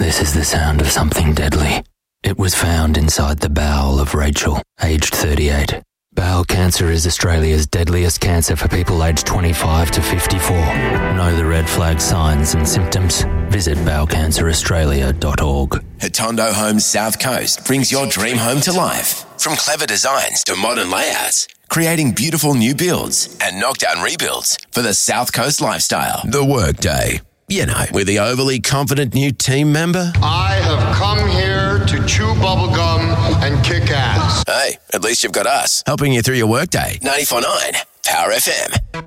This is the sound of something deadly. It was found inside the bowel of Rachel, aged 38. Bowel cancer is Australia's deadliest cancer for people aged 25 to 54. Know the red flag signs and symptoms? Visit bowelcanceraustralia.org. Hatondo Homes South Coast brings your dream home to life. From clever designs to modern layouts, creating beautiful new builds and knockdown rebuilds for the South Coast lifestyle. The Workday. You know, with the overly confident new team member. I have come here to chew bubblegum and kick ass. Hey, at least you've got us helping you through your workday. 94.9 Power FM.